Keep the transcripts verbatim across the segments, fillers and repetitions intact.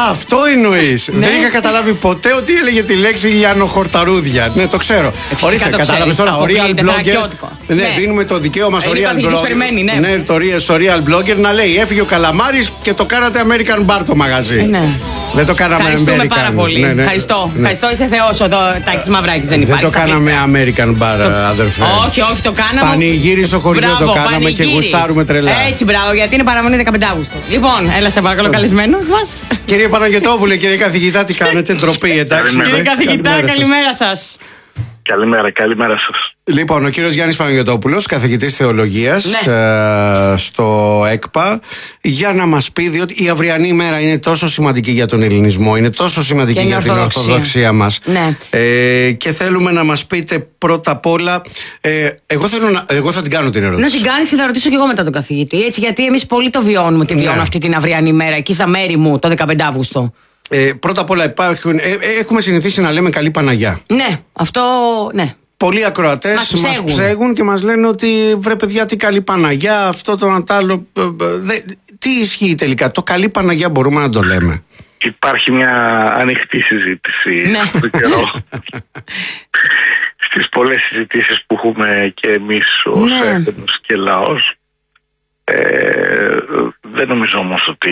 αυτό εννοείς. Δεν είχα καταλάβει ποτέ ότι έλεγε τη λέξη λιανοχορταρούδια. Ναι, το ξέρω. Ορίστε, κατάλαβες τώρα. Ο real blogger. Ναι, δίνουμε το δικαίωμα στο real blogger. Ναι, το real blogger να λέει έφυγε ο Καλαμάρης και το κάνατε American Bar το μαγαζί. Δεν το κάναμε American. Ευχαριστούμε πάρα πολύ. Ναι, ναι. Ευχαριστώ. Ναι. Ευχαριστώ, είσαι θεός εδώ. Τάκης Μαυράκης δεν υπάρχει. Δεν το κάναμε American Bar, το... αδερφέ. Όχι, όχι, το κάναμε. Πανηγύρι στο χωριό μπράβο, το κάναμε πανηγύρι. Και γουστάρουμε τρελά. Έτσι, μπράβο, γιατί είναι παραμονή δεκαπέντε Αυγούστου. Λοιπόν, έλα σε παρακαλώ, καλεσμένο μας. Κύριε Παναγιωτόπουλε, κύριε καθηγητά, τι κάνετε, ντροπή, εντάξει. Κύριε καθηγητά, καλημέρα σας. Καλημέρα, καλημέρα σας. Λοιπόν, ο κύριος Γιάννης Παναγιωτόπουλος, καθηγητής θεολογίας ναι. ε, στο ΕΚΠΑ, για να μας πει, διότι η αυριανή ημέρα είναι τόσο σημαντική για τον ελληνισμό, είναι τόσο σημαντική για την ορθοδοξία μας. Ναι. Ε, και θέλουμε να μας πείτε πρώτα απ' όλα. Ε, εγώ, θέλω να, εγώ θα την κάνω την ερώτηση. Να την κάνεις και θα ρωτήσω και εγώ μετά τον καθηγητή. Έτσι, γιατί εμείς πολύ το βιώνουμε, τη βιώνουμε ναι. αυτή την αυριανή ημέρα, εκεί στα μέρη μου, το δεκαπέντε Αυγούστου. Ε, πρώτα απ' όλα υπάρχουν, ε, έχουμε συνηθίσει να λέμε καλή Παναγιά. Ναι, αυτό ναι. Πολλοί ακροατές μας, μας ψέγουν και μας λένε ότι βρε παιδιά τι καλή Παναγιά, αυτό το άλλο. Δε, τι ισχύει τελικά, το καλή Παναγιά μπορούμε να το λέμε? Υπάρχει μια ανοιχτή συζήτηση ναι. στο καιρό. Στις πολλές συζητήσεις που έχουμε και εμείς ως ναι. έθνος και λαός. Ε, δεν νομίζω όμως ότι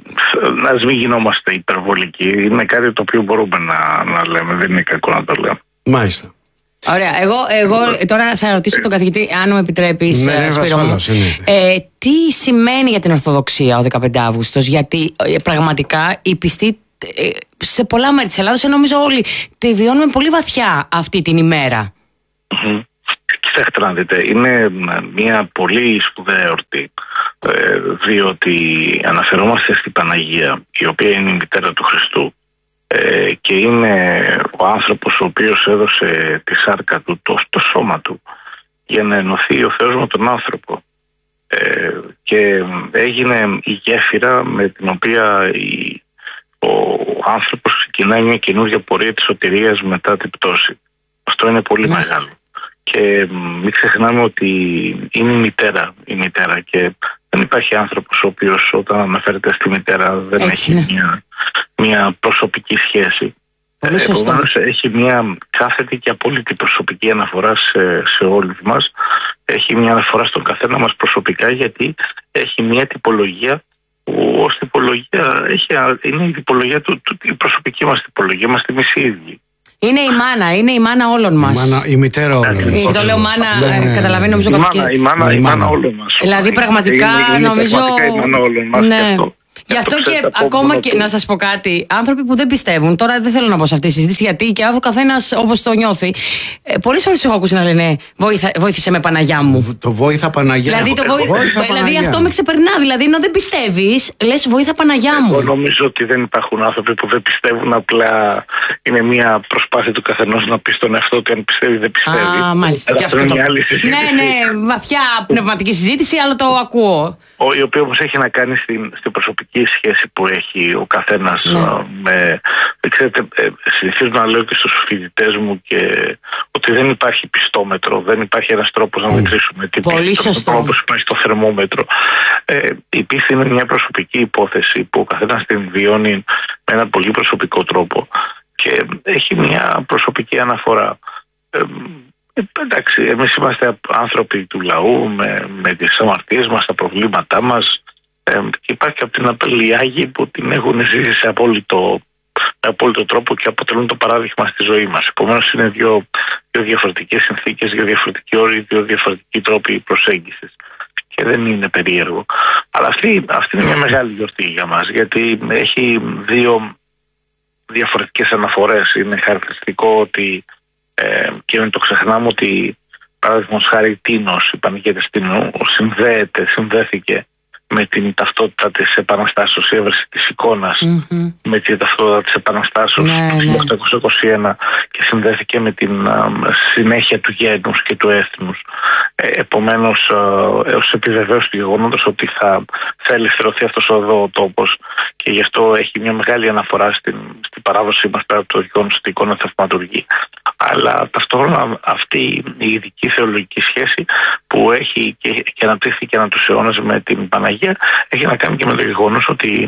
να μην γινόμαστε υπερβολικοί. Είναι κάτι το οποίο μπορούμε να, να λέμε, δεν είναι κακό να το λέμε. Μάλιστα. Ωραία, εγώ, εγώ τώρα θα ρωτήσω τον καθηγητή, αν μου επιτρέπεις, ναι, Σπύρο μου, ε, τι σημαίνει για την Ορθοδοξία ο δεκαπέντε Αυγούστος, γιατί ε, πραγματικά οι πιστοί ε, σε πολλά μέρη της Ελλάδος, νομίζω όλοι τη βιώνουμε πολύ βαθιά αυτή την ημέρα. Mm-hmm. Κοιτάξτε να δείτε, είναι μια πολύ σπουδαία εορτή, ε, διότι αναφερόμαστε στην Παναγία, η οποία είναι η μητέρα του Χριστού, ε, και είναι ο άνθρωπος ο οποίος έδωσε τη σάρκα του, το, το σώμα του, για να ενωθεί ο Θεός με τον άνθρωπο. Ε, και έγινε η γέφυρα με την οποία η, ο άνθρωπος ξεκινάει μια καινούργια πορεία της σωτηρίας μετά την πτώση. Αυτό είναι πολύ Μάλιστα. μεγάλο. Και μην ξεχνάμε ότι είναι η μητέρα, η μητέρα και δεν υπάρχει άνθρωπος ο οποίος όταν αναφέρεται στη μητέρα δεν Έτσι, έχει ναι. μια, μια προσωπική σχέση. Επομένως έχει μια κάθετη και απόλυτη προσωπική αναφορά σε, σε όλους μας. Έχει μια αναφορά στον καθένα μας προσωπικά, γιατί έχει μια τυπολογία που ως τυπολογία έχει, είναι η τυπολογία του, του, η προσωπική μας τυπολογία, είμαστε εμείς οι ίδιοι. Είναι η μάνα, είναι η μάνα όλων μας. Η, μάνα, η μητέρα όλων μας. Το λέω μάνα, ναι, ναι, ναι. καταλαβαίνω νομίζω η μάνα, η μάνα, η μάνα όλων μας. Δηλαδή πραγματικά είναι, είναι νομίζω... Πραγματικά η μάνα όλων μας. Ναι. Αυτό. Γι' αυτό και, και ακόμα και να σας πω κάτι, άνθρωποι που δεν πιστεύουν, τώρα δεν θέλω να πω σε αυτή τη συζήτηση, γιατί και ο καθένας όπως το νιώθει, ε, πολλές φορές έχω ακούσει να λένε Βόηθα, βοήθησε με Παναγιά μου. Το βόηθα Παναγιά. Δηλαδή, το βόηθα, βόηθα δηλαδή Παναγιά. Αυτό με ξεπερνά. Δηλαδή, ενώ δεν πιστεύεις, λες βόηθα Παναγιά μου. Εγώ νομίζω ότι δεν υπάρχουν άνθρωποι που δεν πιστεύουν. Απλά είναι μια προσπάθεια του καθενός να πει στον εαυτό ότι αν πιστεύει, δεν πιστεύει. Α, μάλιστα. Και αυτό το... Ναι, ναι, βαθιά πνευματική συζήτηση, αλλά το ακούω. Η οποία όμως έχει να κάνει στην, στην προσωπική σχέση που έχει ο καθένας ναι. με... Ξέρετε, συνηθίζω να λέω και στους φοιτητές μου και ότι δεν υπάρχει πιστόμετρο, δεν υπάρχει ένας τρόπος να μετρήσουμε την πίστη, όπως υπάρχει στο θερμόμετρο. Ε, η πίστη είναι μια προσωπική υπόθεση που ο καθένας την βιώνει με έναν πολύ προσωπικό τρόπο και έχει μια προσωπική αναφορά. Ε, εντάξει, εμείς είμαστε άνθρωποι του λαού με, με τις αμαρτίες μας, τα προβλήματά μας. Ε, και υπάρχει από την απελιάγη που την έχουν ζήσει σε απόλυτο, με απόλυτο τρόπο και αποτελούν το παράδειγμα στη ζωή μας. Επομένως είναι δύο, δύο διαφορετικές συνθήκες, δύο διαφορετικοί όροι, δύο διαφορετικοί τρόποι προσέγγισης. Και δεν είναι περίεργο. Αλλά αυτή, αυτή είναι μια μεγάλη γιορτή για μας, γιατί έχει δύο διαφορετικές αναφορές. Είναι χαρακτηριστικό ότι Ε, και μην το ξεχνάμε ότι παράδειγμος χάρη Τίνος, η Παναγία της Τίνου, συνδέεται, συνδέθηκε με την ταυτότητα της Επαναστάσεως, η έβρεση της εικόνας mm-hmm. με την ταυτότητα της Επαναστάσεως ναι, του χίλια οκτακόσια είκοσι ένα και συνδέθηκε με την α, συνέχεια του γένους και του έθνους. Ε, επομένως, έως επιβεβαίωση του γεγονότος ότι θα, θα ελευθερωθεί αυτός ο τόπος και γι' αυτό έχει μια μεγάλη αναφορά στην, στην παράδοση μας πέρα από το γεγονός στην εικόνα θαυματουργή. Αλλά ταυτόχρονα αυτή η ειδική θεολογική σχέση που έχει και, και αναπτύχθηκε ανά τους αιώνες με την Παναγία έχει να κάνει και με το γεγονός ότι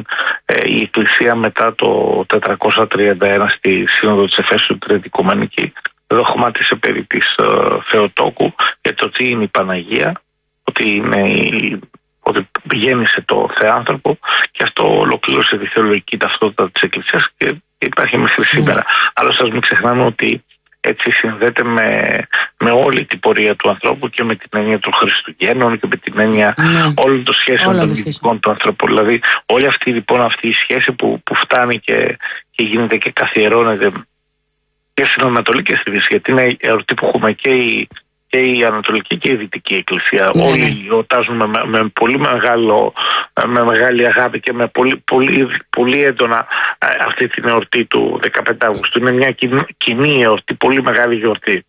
η Εκκλησία μετά το τετρακόσια τριάντα ένα στη Σύνοδο της Εφέσου Τρίτη Οικουμενική δογμάτισε περί της uh, Θεοτόκου για το τι είναι η Παναγία, ότι, είναι η, ότι γέννησε το Θεάνθρωπο, και αυτό ολοκλήρωσε τη θεολογική ταυτότητα της Εκκλησίας και υπάρχει μέχρι σήμερα. Mm. Άλλωστε, ας μην ξεχνάμε ότι έτσι συνδέεται με, με όλη την πορεία του ανθρώπου και με την έννοια των Χριστουγέννων και με την έννοια mm. όλων των σχέσεων των ειδικών του ανθρώπου. Δηλαδή, όλη αυτή, λοιπόν, αυτή η σχέση που, που φτάνει και, και γίνεται και καθιερώνεται και στην Ανατολή και στη Δύση, γιατί είναι εορτή που έχουμε και η, και η Ανατολική και η Δυτική Εκκλησία. Mm. Όλοι εορτάζουν με, με, πολύ μεγάλο, με μεγάλη αγάπη και με πολύ, πολύ, πολύ έντονα αυτή την εορτή του δεκαπέντε Αυγούστου. Είναι μια κοινή, κοινή εορτή, πολύ μεγάλη γιορτή.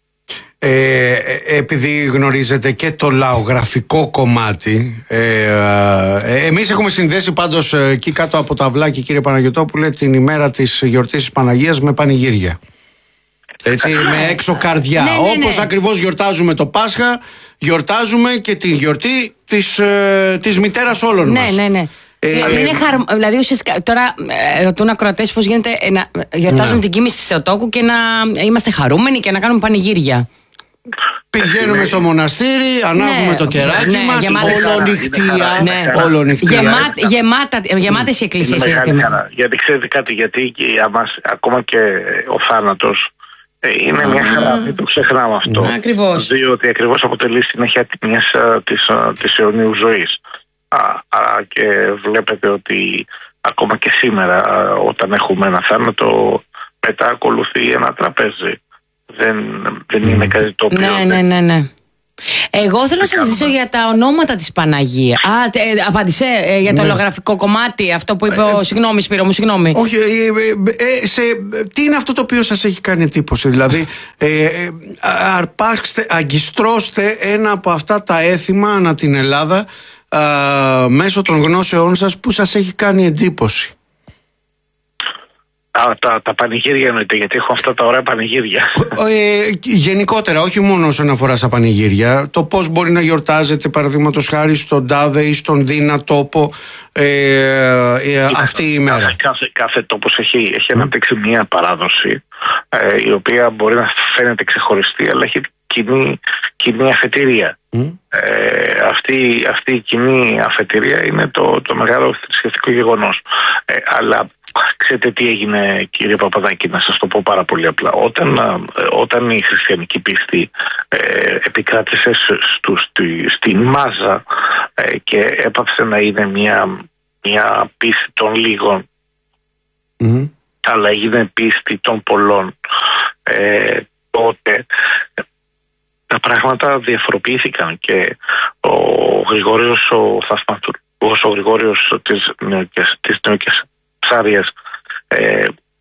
Ε, επειδή γνωρίζετε και το λαογραφικό κομμάτι, ε, ε, εμείς έχουμε συνδέσει πάντως εκεί κάτω από το αυλάκι, κύριε Παναγιωτόπουλε, την ημέρα της γιορτής της Παναγίας με πανηγύρια. Έτσι, με έξω καρδιά. Ναι, ναι, ναι. Όπως ακριβώς γιορτάζουμε το Πάσχα, γιορτάζουμε και την γιορτή της, ε, της μητέρας όλων ναι, μας. Ναι, ναι, ναι. Ε, είναι χαρ... Δηλαδή, ουσιαστικά, τώρα ε, ρωτούν ακροατές πώς γίνεται ε, να γιορτάζουμε ναι. την κοίμηση της Θεοτόκου και να είμαστε χαρούμενοι και να κάνουμε πανηγύρια. Πηγαίνουμε στο μοναστήρι, ανάβουμε ναι, το κεράκι ναι, μας, ολονυχτία. Ναι. Ολονυχτία. Γεμά, γεμάτα, γεμάτες οι εκκλησίες. Γιατί ξέρετε κάτι, γιατί για μας, ακόμα και ο θάνατος είναι ah. μια χαρά, μην το ξεχνάμε αυτό. Mm, ακριβώς. Διότι ακριβώς αποτελεί συνέχεια μιας της, της αιωνίου ζωής. Α, α, και βλέπετε ότι ακόμα και σήμερα, όταν έχουμε ένα θάνατο, μετά ακολουθεί ένα τραπέζι. Δεν, δεν είναι κάτι το οποίο... Ναι, ναι, ναι, ναι. Εγώ θέλω να σας ρωτήσω για τα ονόματα της Παναγία. Α, ε, απάντησε ε, για το ναι. λογραφικό κομμάτι, αυτό που είπε ο... Συγγνώμη, Σπύρο μου, συγγνώμη. Όχι, ε, ε, ε, σε, τι είναι αυτό το οποίο σας έχει κάνει εντύπωση? Δηλαδή, ε, ε, αρπάξτε, αγκιστρώστε ένα από αυτά τα έθιμα ανά την Ελλάδα α, μέσω των γνώσεών σας που σας έχει κάνει εντύπωση. Τα, τα, τα πανηγύρια εννοείται, γιατί έχω αυτά τα ωραία πανηγύρια. Ε, γενικότερα, όχι μόνο όσον αφορά στα πανηγύρια, το πώς μπορεί να γιορτάζεται, παραδείγματος χάρη, στον τάδε ή στον δίνα τόπο ε, ε, αυτή η ημέρα. Κάθε, κάθε, κάθε τόπος έχει, έχει αναπτύξει μια παράδοση ε, η οποία μπορεί να φαίνεται ξεχωριστή, αλλά έχει κοινή, κοινή αφετηρία. Mm. Ε, αυτή, αυτή η κοινή αφετηρία είναι το, το μεγάλο θρησκευτικό γεγονός. Ε, αλλά ξέρετε τι έγινε, κύριε Παπαδάκη, να σας το πω πάρα πολύ απλά. Όταν, όταν η χριστιανική πίστη ε, επικράτησε στου, στη, στη μάζα ε, και έπαψε να είναι μια, μια πίστη των λίγων, mm-hmm. αλλά έγινε πίστη των πολλών, ε, τότε τα πράγματα διαφοροποιήθηκαν και ο Γρηγόριος ο Θαυματουργός, ο Γρηγόριος της Νεοκαισαρίας, Ψάριας, ε,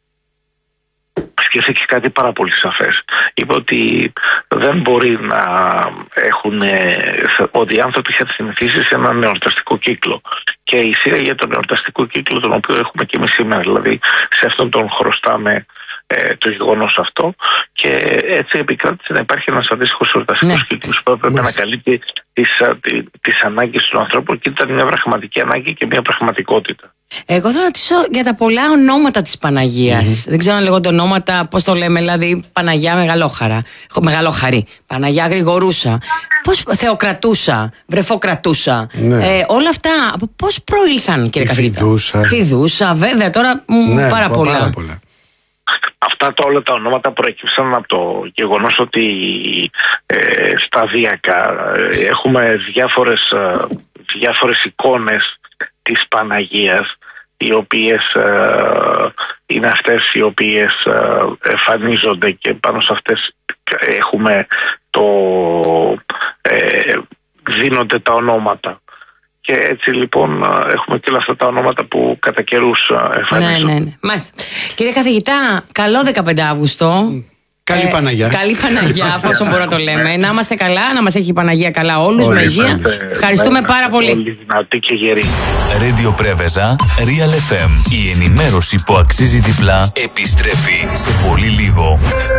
σκέφτηκε κάτι πάρα πολύ σαφές. Είπε ότι δεν μπορεί να έχουν, ότι οι άνθρωποι είχαν συνηθίσει σε έναν εορταστικό κύκλο και εισήγαγε τον εορταστικό κύκλο τον οποίο έχουμε και εμείς σήμερα. Δηλαδή σε αυτόν τον χρωστάμε ε, το γεγονός αυτό και έτσι επικράτησε να υπάρχει ένας αντίστοιχος εορταστικός ναι. κύκλος που έπρεπε να καλύπτει τις, τις ανάγκες του ανθρώπου και ήταν μια πραγματική ανάγκη και μια πραγματικότητα. Εγώ θέλω να ρωτήσω για τα πολλά ονόματα της Παναγίας. Mm-hmm. Δεν ξέρω αν λέγονται ονόματα, πώς το λέμε, δηλαδή Παναγιά Μεγαλόχαρα, Μεγαλόχαρη, Παναγιά Γρηγορούσα, πώς Θεοκρατούσα, Βρεφοκρατούσα. Ναι. Ε, όλα αυτά πώς προήλθαν, κύριε καθηγητά? Φιδούσα. Φιδούσα, βέβαια, τώρα ναι, πάρα, πολλά. πάρα πολλά. Αυτά τα όλα τα ονόματα προέκυψαν από το γεγονός ότι ε, σταδιακά ε, έχουμε διάφορες, ε, διάφορες εικόνες της Παναγίας, οι οποίες ε, είναι αυτές οι οποίες ε, εμφανίζονται και πάνω σε αυτές έχουμε το ε, δίνονται τα ονόματα. Και έτσι λοιπόν έχουμε και όλα αυτά τα ονόματα που κατά καιρούς εμφανίζονται. Ναι, ναι, ναι. Μάλιστα. Κύριε καθηγητά, καλό δεκαπέντε Αυγούστου. Καλή ε, Παναγιά. Καλή Παναγιά, εφόσον μπορούμε να το λέμε. Να είμαστε καλά, να μας έχει η Παναγία καλά όλους, με υγεία. Ευχαριστούμε πάρα πολύ. Πολύ δυνατή και γερή. Radio Πρέβεζα, Real εφ εμ. Η ενημέρωση που αξίζει διπλά επιστρέφει σε πολύ λίγο.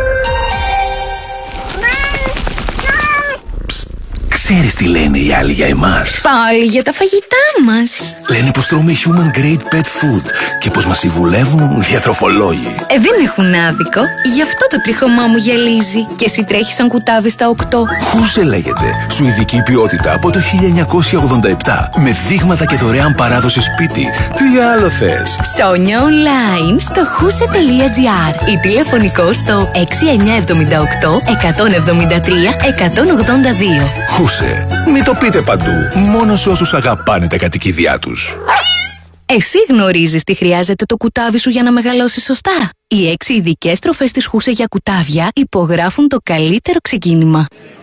Ξέρεις τι λένε οι άλλοι για εμάς? Πάλι για τα φαγητά μας. Λένε πως τρώμε human grade pet food και πως μας συμβουλεύουν διατροφολόγοι. Ε, δεν έχουν άδικο. Γι' αυτό το τρίχωμά μου γυαλίζει. Και εσύ τρέχεις σαν κουτάβι στα οκτώ. Χούσε λέγεται. Σουηδική ποιότητα από το χίλια εννιακόσια ογδόντα επτά. Με δείγματα και δωρεάν παράδοση σπίτι. Τι άλλο θες? Ψώνια online στο χούσε τελεία τζι άρ ή τηλεφωνικό στο έξι εννιά επτά οκτώ εκατόν εβδομήντα τρία εκατόν ογδόντα δύο. Χούσε. Μην το πείτε παντού. Μόνο σε όσους αγαπάνε τα κατοικίδια τους. Εσύ γνωρίζεις τι χρειάζεται το κουτάβι σου για να μεγαλώσει σωστά? Οι έξι ειδικές τροφές της Χούσε για κουτάβια υπογράφουν το καλύτερο ξεκίνημα.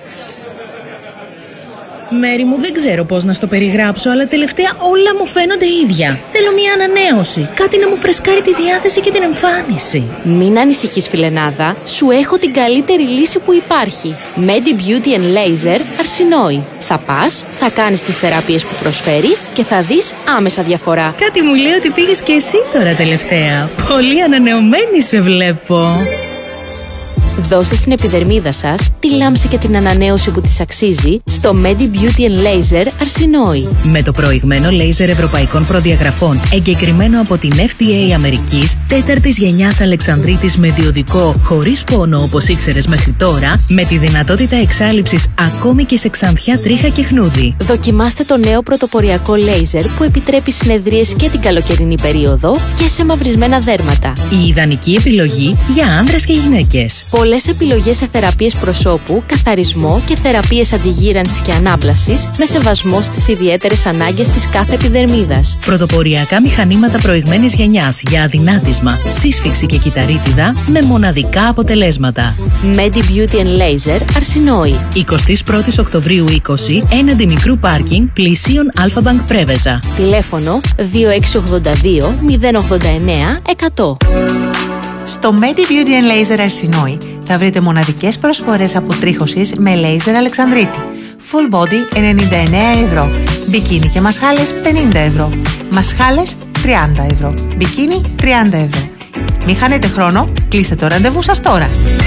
Μέρη μου, δεν ξέρω πώς να στο περιγράψω, αλλά τελευταία όλα μου φαίνονται ίδια. Θέλω μια ανανέωση. Κάτι να μου φρεσκάρει τη διάθεση και την εμφάνιση. Μην ανησυχείς, φιλενάδα. Σου έχω την καλύτερη λύση που υπάρχει. Medi Beauty and Laser Αρσινόη. Θα πας, θα κάνεις τις θεραπείες που προσφέρει και θα δεις άμεσα διαφορά. Κάτι μου λέει ότι πήγες και εσύ τώρα τελευταία. Πολύ ανανεωμένη σε βλέπω. Δώστε στην επιδερμίδα σας τη λάμψη και την ανανέωση που της αξίζει στο Medi Beauty and Laser Αρσινόη. Με το προηγμένο λέιζερ ευρωπαϊκών προδιαγραφών, εγκεκριμένο από την εφ ντι έι Αμερικής, τέταρτης γενιάς Αλεξανδρίτης με διοδικό, χωρίς πόνο όπως ήξερες μέχρι τώρα, με τη δυνατότητα εξάλειψης ακόμη και σε ξανθιά, τρίχα και χνούδι. Δοκιμάστε το νέο πρωτοποριακό λέιζερ που επιτρέπει συνεδρίες και την καλοκαιρινή περίοδο και σε μαυρισμένα δέρματα. Η ιδανική επιλογή για άνδρες και γυναίκες. Πολλές επιλογές σε θεραπείες προσώπου, καθαρισμό και θεραπείες αντιγύρανσης και ανάπλασης με σεβασμό στις ιδιαίτερες ανάγκες της κάθε επιδερμίδας. Πρωτοποριακά μηχανήματα προηγμένης γενιάς για αδυνάτισμα, σύσφυξη και κυταρίτιδα με μοναδικά αποτελέσματα. Medi Beauty and Laser Αρσινόη. εικοστή πρώτη Οκτωβρίου είκοσι, έναντι μικρού πάρκινγκ πλησίων Αλφα-Bank Πρέβεζα. Τηλέφωνο δύο έξι ογδόντα δύο μηδέν ογδόντα εννέα εκατό. Στο Medi Beauty and Laser Αρσινόη θα βρείτε μοναδικές προσφορές αποτρίχωσης με λέιζερ Αλεξανδρίτη. Full body ενενήντα εννέα ευρώ. Μπικίνι και μασχάλες πενήντα ευρώ. Μασχάλες τριάντα ευρώ. Μπικίνι τριάντα ευρώ. Μην χάνετε χρόνο, κλείστε το ραντεβού σας τώρα.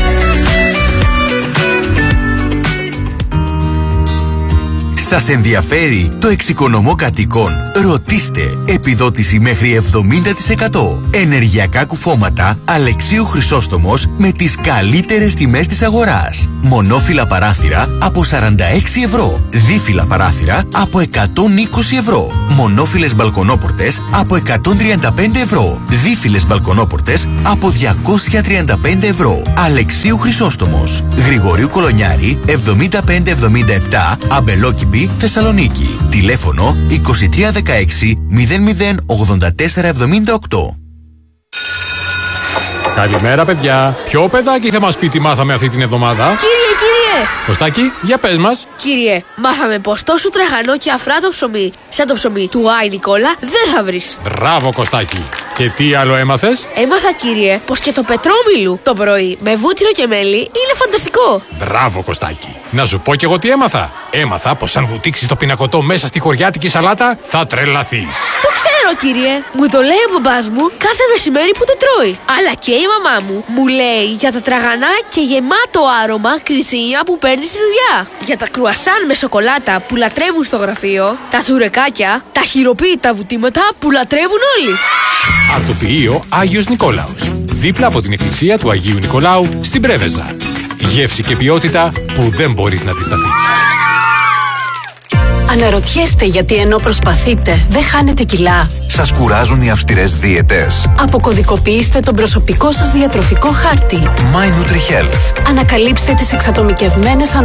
Σας ενδιαφέρει το εξοικονομώ κατοίκων? Ρωτήστε. Επιδότηση μέχρι εβδομήντα τοις εκατό. Ενεργειακά κουφώματα Αλεξίου Χρυσόστομος με τις καλύτερες τιμές της αγοράς. Μονόφυλλα παράθυρα από σαράντα έξι ευρώ. Δίφυλλα παράθυρα από εκατόν είκοσι ευρώ. Μονόφυλλες μπαλκονόπορτες από εκατόν τριάντα πέντε ευρώ. Δίφυλλες μπαλκονόπορτες από διακόσια τριάντα πέντε ευρώ. Αλεξίου Χρυσόστομος. Γρηγορίου Κολονιάρη εβδομήντα πέντε εβδομήντα επτά, Αμπελόκημπη, Θεσσαλονίκη. Τηλέφωνο είκοσι τρία δεκαέξι μηδέν μηδέν ογδόντα τέσσερα εβδομήντα οκτώ. Καλημέρα, παιδιά. Ποιο παιδάκι θα μας πει τι μάθαμε αυτή την εβδομάδα? Κύριε, κύριε! Κωστάκη, για πες μας. Κύριε, μάθαμε πως τόσο τραγανό και αφράτο ψωμί, σαν το ψωμί του Άι Νικόλα, δεν θα βρεις. Μπράβο, Κωστάκη. Και τι άλλο έμαθες? Έμαθα, κύριε, πως και το πετρόμιλου το πρωί με βούτυρο και μέλι είναι φανταστικό. Μπράβο, Κωστάκη. Να σου πω κι εγώ τι έμαθα. Έμαθα πως αν βουτήξεις το πινακωτό μέσα στη χωριάτικη σαλάτα, θα τρελαθείς. Το ξέρω, κύριε. Μου το λέει ο μπαμπάς μου κάθε μεσημέρι που το τρώει. Αλλά και η μαμά μου μου λέει για τα τραγανά και γεμάτο άρωμα κριτσίνια που παίρνει στη δουλειά. Για τα κρουασάν με σοκολάτα που λατρεύουν στο γραφείο. Τα τσουρεκάκια, τα χειροποίητα βουτήματα που λατρεύουν όλοι. Αρτοποιείο Άγιος Νικόλαος. Δίπλα από την εκκλησία του Αγίου Νικολάου στην Πρέβεζα. Γεύση και ποιότητα που δεν μπορείς να αντισταθείς. Αναρωτιέστε γιατί ενώ προσπαθείτε δεν χάνετε κιλά? Σας κουράζουν οι αυστηρές δίαιτες? Αποκωδικοποιήστε τον προσωπικό σας διατροφικό χάρτη. My NutriHealth. Ανακαλύψτε τις εξατομικευμένες